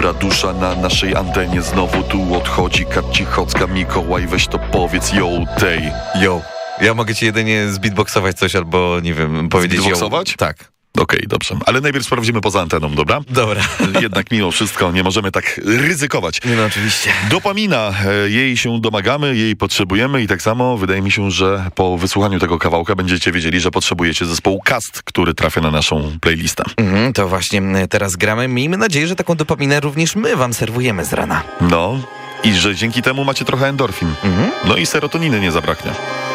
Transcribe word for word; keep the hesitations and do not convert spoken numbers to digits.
dobra dusza na naszej antenie znowu tu odchodzi. Cichocka, Mikołaj, weź to powiedz, yo, tej. Yo. Ja mogę ci jedynie zbeatboxować coś albo, nie wiem, powiedzieć... Zbeatboxować? Yo. Tak. Okej, okay, dobrze. Ale najpierw sprawdzimy poza anteną, dobra? Dobra. Jednak mimo wszystko nie możemy tak ryzykować. Nie, no oczywiście. Dopamina. Jej się domagamy, jej potrzebujemy i tak samo wydaje mi się, że po wysłuchaniu tego kawałka będziecie wiedzieli, że potrzebujecie zespołu Cast, który trafia na naszą playlistę. Mhm, to właśnie teraz gramy. Miejmy nadzieję, że taką dopaminę również my wam serwujemy z rana. No i że dzięki temu macie trochę endorfin. Mhm. No i serotoniny nie zabraknie.